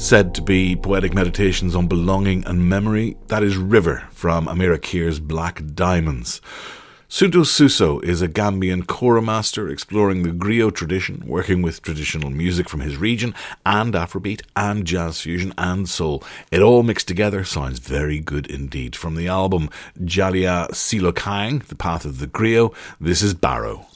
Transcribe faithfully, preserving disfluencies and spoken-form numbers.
said to be poetic meditations on belonging and memory. That is River from Amira Keir's Black Diamonds. Sunto Suso is a Gambian kora master exploring the griot tradition, working with traditional music from his region and Afrobeat and jazz fusion and soul. It all mixed together sounds very good indeed. From the album Jalia Silokang, The Path of the Griot, this is Barrow.